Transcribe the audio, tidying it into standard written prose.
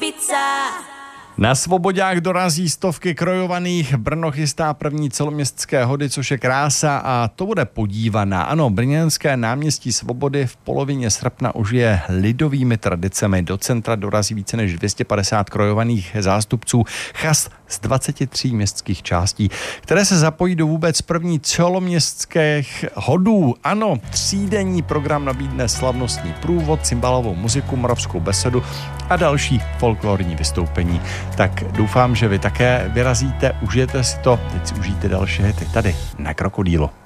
pizza. Na Svobodák dorazí stovky krojovaných, Brno chystá první celoměstské hody, což je krása a to bude podívaná. Ano, brněnské náměstí Svobody v polovině srpna už je lidovými tradicemi. Do centra dorazí více než 250 krojovaných zástupců chas z 23 městských částí, které se zapojí do vůbec první celoměstských hodů. Ano, třídenní program nabídne slavnostní průvod, cymbalovou muziku, moravskou besedu a další folklorní vystoupení. Tak doufám, že vy také vyrazíte, užijete si to, teď si užijte další hity tady na Krokodýlu.